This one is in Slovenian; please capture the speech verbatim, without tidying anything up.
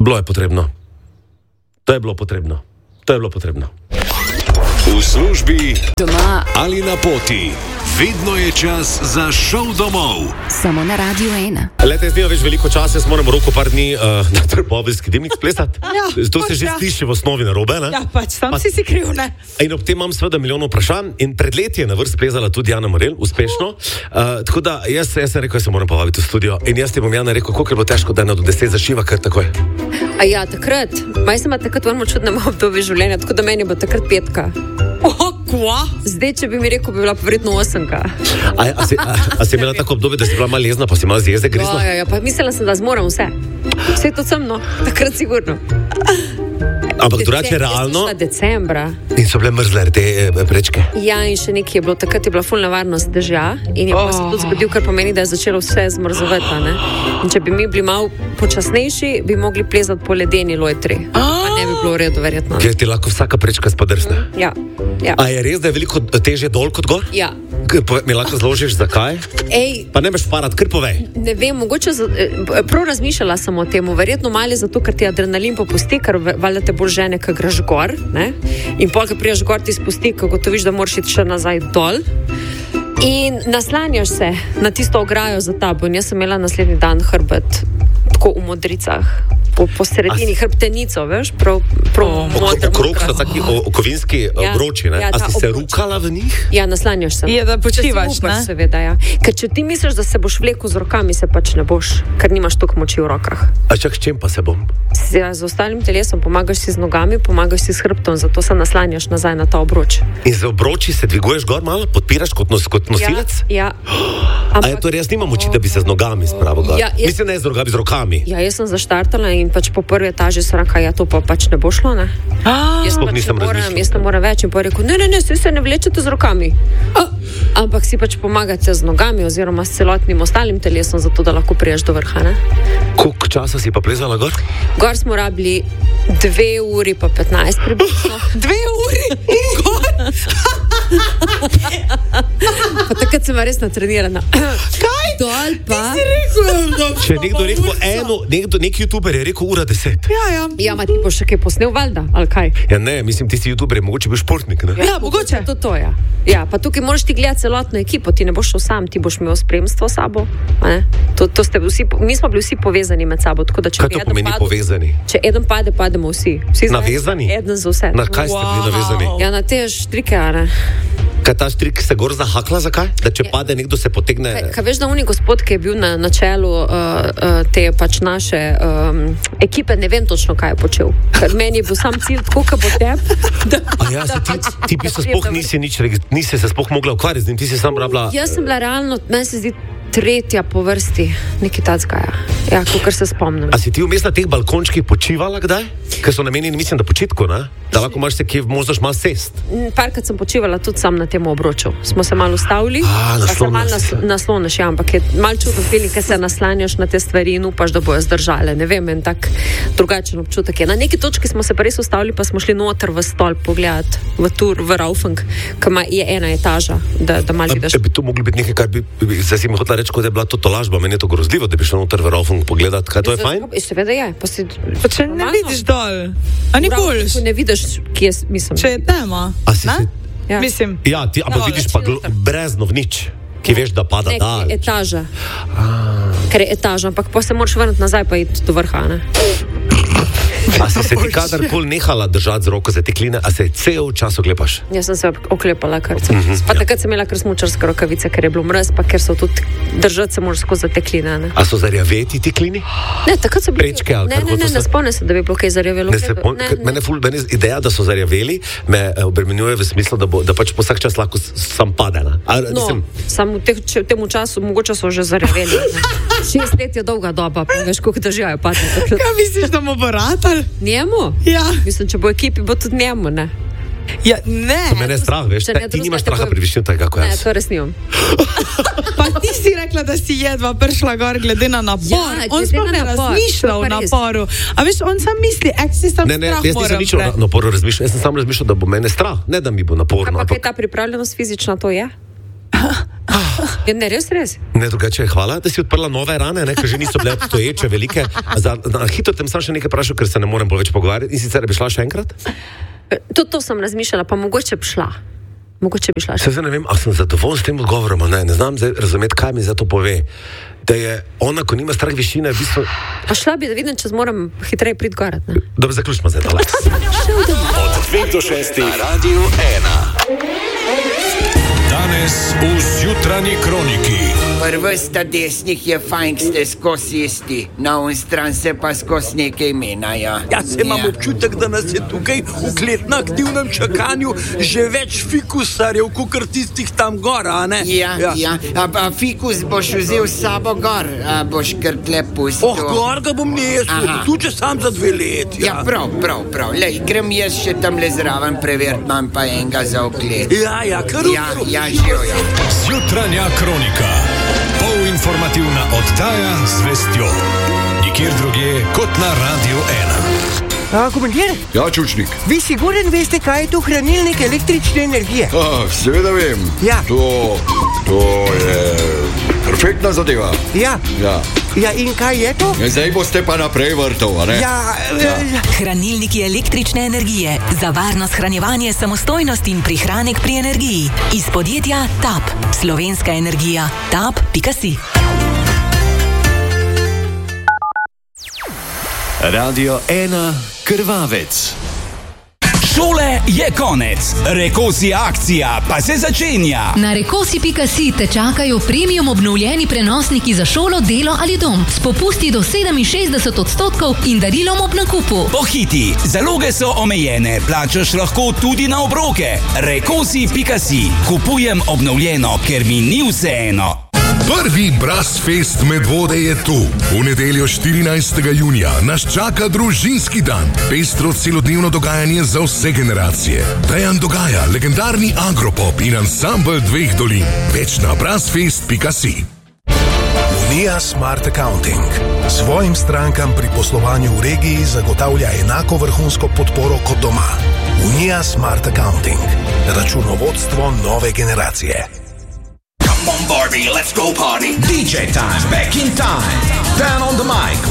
Bilo je potrebno. To je bilo potrebno. To je bilo potrebno. V službi doma ali na poti. Vedno je čas za šov domov. Samo na Radiu ena. Lete, zdaj več veliko časa, jaz moram v roku par dni uh, na trboveljski dimnik splesati. Ja, to se že ja. sliši v osnovi narobe, ne? Ja, pač, tam Pa- si si kriv, ne? In ob tem imam seveda milijon vprašanj in pred leti je na vrst plezala tudi Jana Morel, uspešno. Uh, tako da jaz, jaz sem rekel, jaz se moram povabiti v studio in jaz ti bom Jana rekel, koliko je bilo težko, da ena do deset zašiva kar takoj. A ja, takrat, maj sem takrat v enem čudnem obdobju življenja, tako da meni bo takrat petka. O, kva? Zdaj, če bi mi rekel, bi bila pa verjetno osemka. A, a, si, a, a si imela tako obdobje, da si bila malo jezna, pa si malo z jeze Ja, grizla? ja, ja, pa mislila sem, da zmoram vse. Vse to sem, no, takrat sigurno. Ampak drugače Decem- realno Jaz sem šla decembra. in so bile mrzle te e, prečke. Ja, in še nekaj je bilo, takrat je bila ful nevarnost dežja in je pa se tudi zgodil, kar pomeni, da je začelo vse zmrzovati, a ne. In če bi mi bili malo počasnejši, bi mogli plezati po ledeni lojtri. Pa ne bi bilo v redu, verjetno. Kjer ti lahko vsaka prečka spadrsne. Ja, ja. A je res, da je veliko težje dol kot gor? Ja. K- pove- Mi lahko zložiš, zakaj? Ej, Pa ne veš parat, kar povej. ne vem, mogoče, za, eh, prav razmišljala sem o tem, verjetno malo je zato, ker ti adrenalin popusti, ker ve- valjda te bolj žene, ko greš gor, ne? In pol, ko priješ gor, ti spusti, ko gotoviš, da moraš iti še nazaj dol. In naslanjaš se na tisto ograjo za tabo. In jaz sem imela naslednji dan hrbet tako v modricah, po, po sredini A si- hrbtenico, veš, prav, prav O, modro. Okrog so taki o- okovinski Ja. obroči, ne? Ja, A ta si se obroč. rukala v njih? Ja, naslanjaš se. Je, da počivaš, Če si upaš, ne? seveda, ja. Ker če ti misliš, da se boš vlekel z rokami, se pač ne boš, ker nimaš toliko moči v rokah. A čak s čem pa se bom? Z, ja, z ostalim telesom pomagaš si z nogami, pomagaš si s hrbtom, zato se naslanjaš nazaj na ta obroč. In z obroči se dviguješ gor malo, podpiraš kot, nos, kot nosilec? Ja, ja. A je to res, nimam moči, da bi se z nogami spravil gor? Ja, jaz- Mislim, ne z rokami, z rokami. Ja, jaz sem zaštartala in pač po prvi etaži sem rekla, ja, to pa pač ne bo šlo, ne. Jaz Sploh pač nisem ne moram, razmišljal. jaz ne moram več in pa je rekel, ne, ne, ne, saj se ne vlečete z rokami. A, ampak si pač pomagate z nogami oziroma s celotnim ostalim telesom, zato da lahko priješ do vrha, ne. Koliko časa si pa plezala gor? Gor smo rabili dve uri pa petnajst približno. Dve uri in gor. Pa takrat sem bila res natrenirana. Kaj? Dol pa. Če je nekdo rekel eno, nekdo, nek youtuber je rekel ura deset. Ja, ja. Ja, ma ti boš še kaj posnel, valjda, ali kaj? Ja ne, mislim, ti si youtuber, mogoče bi športnik, ne? Ja, mogoče. To, to, ja. Ja, pa tukaj moraš ti gledati celotno ekipo, ti ne boš šel sam, ti boš imel spremstvo s sabo. a ne. To, to ste vsi, po- mi smo bili vsi povezani med sabo, tako da če Kaj bi to eden pomeni padel- povezani? Če eden pade, pademo vsi. vsi zajedno. Navezani? Eden za vse. Na kaj ste bili Wow. navezani? Ja, na te štrike, a ne. Kaj ta štrik se gor zahakla, zakaj? Da če pade, nekdo se potegne... Kaj, kaj veš, da oni gospod, ki je bil na, na čelu uh, uh, te pač naše um, ekipe, ne vem točno, kaj je počel. Ker meni je bil sam cilj, tako kot bo teb. Da, A ja, se ti, ti bi se sploh nisi nič, regi- nisi se sploh mogla ukvarjati z njim, ti si sam rabila... Jaz sem bila realno, meni se zdi, tretja po vrsti, nekaj tacga. Ja, kar se spomnim. A si ti vmes na teh balkončkih počivala kdaj? Ker so namenjeni, mislim, da počitku, ne? Da lahko imaš se kje, možeš malo sest. Mm, Parkrat sem počivala tudi sam na tem obroču. Smo se malo ustavili, A, pa se malo naslonila si nas, nasloniš, ja, ampak je malo čudno feeling, ker se naslanjaš na te stvari in upaš, da bojo zdržale. Ne vem, en tak drugačen občutek je. Na neki točki smo se pa res ustavili, pa smo šli noter v stolp pogledati, v tur, v Raufeng, ki ima- je ena etaža, da, da malo A, vidiš. a bi to moglo biti nekaj, kar bi, bi zdaj si mi hotela reči, kot da je bila to tolažba, meni je to grozljivo, da bi šel noter v Raufung pogledati, kaj to je fajn? Seveda je. Pa si, Pa če ne vidiš dol, a ni boljš, Ne vidiš, kje s- mislim. če je tema. A si ne? si- Ja. Mislim, Ja, ti, ampak No, vidiš pa gl- brezno v nič, ki veš, da pada Ne, dal. etaža. Ker je etaža, ampak pa se moraš vrniti nazaj, pa iti do vrha. Ne? A si se ti kadarkoli nehala držati z roko za tekline, a se cel čas oklepaš? Jaz sem se oklepala, ker Mhm, sem. Pa takrat sem imela kar smučarske rokavice, ker je bilo mraz, pa ker so tudi držati se moraš skozi tekline. Ne, A so zarjaveti ti klini? ne takrat so bili. Prečke ali Ne, karkoli ne, to ne, ne so? spomnim se, da bi bilo kaj zarjavelo. Ne, se, Kaj- pon, ne, ne, ne. mene ful, mene ideja, da so zarjaveli, me eh, obremenjuje v smislu, da, bo, da pač po vsak čas lahko s- sam pade. ne. A, No, mislim, samo v, teh, če, v tem času mogoče so že zarjaveli. ne. Šest let je dolga doba, pa veš, koliko držijo padne. kaj misliš, da mu bo ratal? Njemu? Ja. Mislim, če bo ekipi, bo tudi njemu, ne? Ja, ne. mene je strah, veš, če te, ne ti drugega, nimaš te straha bo- pred višino, tako kot Ne, jaz. to res nimam. Pa ti si rekla, da si jedva prišla gor glede na napor. Ja, on glede sploh na ne napor, razmišlja to o pa res. naporu. A veš, on sam misli, ek si sam Ne, ne, strah jaz nisem moram nič o pre- na- naporu razmišljal, jaz sem samo razmišljal, da bo mene strah, ne da mi bo naporno. Ampak ampak- je ta pripravljenost fizična, to je? Je ne res, res? Ne, drugače, hvala, da si odprla nove rane, ne, ker že niso bile obstoječe, velike. Za, na hitro tem sam še nekaj vprašal, ker se ne morem bolj več pogovarjati. In sicer bi šla še enkrat? To, to sem razmišljala, pa mogoče bi šla. Mogoče bi šla še. Se ne vem, ali sem zadovoljen s tem odgovorom, ne, ne znam zdaj razumeti, kaj mi za to pove. Da je ona, ko nima strah višine, v bistvu... Pa šla bi, da vidim, če zmoram hitreje priti gorat, ne? Dobro, zaključimo zdaj, Alex. Od dveh do šestih na Radiu ena. Danes v Zjutranji kroniki. Vrsta desnih je fajn, ste skozi isti, na on stran se pa skozi nekaj menjajo. Jaz imam ja. občutek, da nas je tukaj v klet na aktivnem čakanju že več fikusarjev, kot tistih tam gor, a ne? Ja, ja. ja. A, a fikus boš vzel s sabo gor, a boš kar tle pustil? Oh, gor ga bom nesel, tu če sam za dve leti. Ja, ja prav, prav, prav. Lej, grem jaz še tam le zraven preveriti, imam pa enega za oklet. Ja, ja, kar ja, ja, živ, ja. Zjutranja kronika. Polinformativna oddaja z vestjo. Nikjer drugje kot na Radiu ena. A, komentir? Ja, Čučnik. Vi siguren veste, kaj je to hranilnik električne energije? A, seveda vem. Ja. To, to je perfektna zadeva. Ja. Ja. Ja, in kaj je to? Ja, zdaj boste pa naprej vrtov, a ne? Ja, ja. Hranilniki električne energije. Za varno shranjevanje, samostojnost in prihranek pri energiji. Iz podjetja TAP. Slovenska energija. tap pika si. Radio ena Krvavec. Šole je konec, Rekosi akcija pa se začenja. Na rekosi pika si te čakajo premium obnovljeni prenosniki za šolo, delo ali dom s popusti do sedeminšestdeset odstotkov in darilom ob nakupu. Pohiti, zaloge so omejene, plačaš lahko tudi na obroke. Rekosi pika si, kupujem obnovljeno, ker mi ni vseeno. Prvi Brasfest Medvode je tu. V nedeljo štirinajstega junija nas čaka družinski dan. Pestro celodnevno dogajanje za vse generacije. Dejan dogaja, legendarni Agropop in ansambl dveh dolin. Več na brasfest pika si. Unija Smart Accounting svojim strankam pri poslovanju v regiji zagotavlja enako vrhunsko podporo kot doma. Unija Smart Accounting. Računovodstvo nove generacije. Come on, Barbie, let's go party. D J time, back in time. Down on the mic.